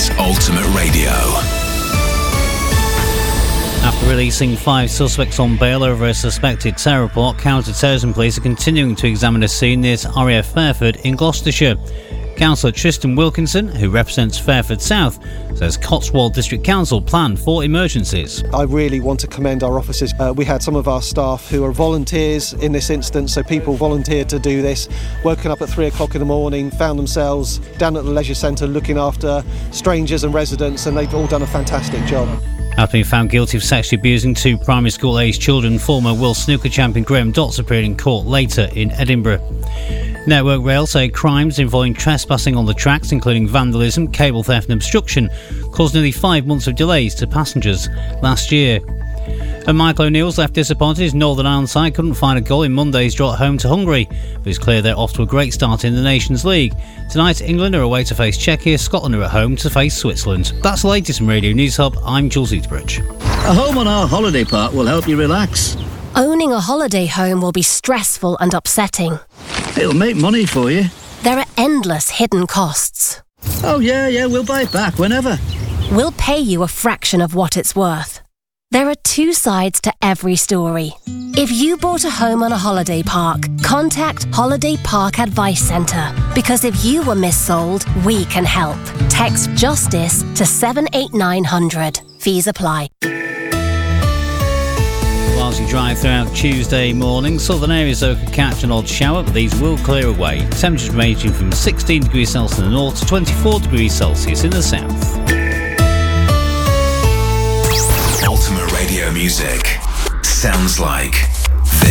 is Ultimate Radio. After releasing 5 suspects on bail over a suspected terror plot, counter-terrorism police are continuing to examine a scene near RAF Fairford in Gloucestershire. Councillor Tristan Wilkinson, who represents Fairford South, says Cotswold District Council plan for emergencies. I really want to commend our officers. We had some of our staff who are volunteers in this instance, so people volunteered to do this, woken up at 3 o'clock in the morning, found themselves down at the leisure centre looking after strangers and residents, and they've all done a fantastic job. After being found guilty of sexually abusing 2 primary school-aged children, former world snooker champion Graham Dotz appeared in court later in Edinburgh. Network Rail say crimes involving trespassing on the tracks, including vandalism, cable theft and obstruction, caused nearly 5 months of delays to passengers last year. And Michael O'Neill's left disappointed. His Northern Ireland side couldn't find a goal in Monday's draw at home to Hungary, but it's clear they're off to a great start in the Nations League. Tonight, England are away to face Czechia, Scotland are at home to face Switzerland. That's the latest from Radio News Hub. I'm Jules Eaterbridge. A home on our holiday park will help you relax. Owning a holiday home will be stressful and upsetting. It'll make money for you. There are endless hidden costs. Oh yeah, we'll buy it back whenever. We'll pay you a fraction of what it's worth. There are 2 sides to every story. If you bought a home on a holiday park, contact Holiday Park Advice Centre, because if you were missold, we can help. Text JUSTICE to 78900. Fees apply. Largely dry throughout Tuesday morning. Southern areas though could catch an odd shower, but these will clear away. Temperatures ranging from 16 degrees Celsius in the north to 24 degrees Celsius in the south. Ultimate Radio music sounds like